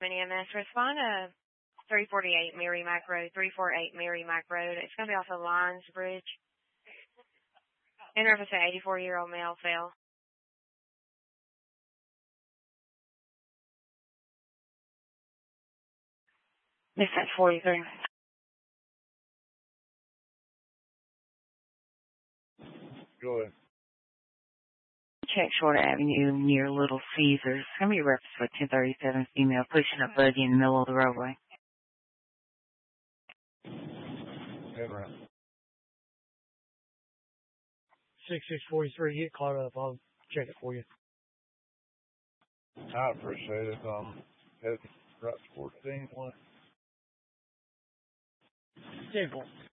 EMS respond to 348 Mary Mac Road, 348 Mary Mac Road. It's going to be off of Lyons Bridge. Enter if it's an 84-year-old male fell. Dispatch 43. Go ahead. Check Short Avenue near Little Caesars. It's going to be a reference for 1037 female pushing a buggy in the middle of the roadway. Head around. 6643, get caught up. I'll check it for you. I appreciate it. Head right towards 10. 10-4.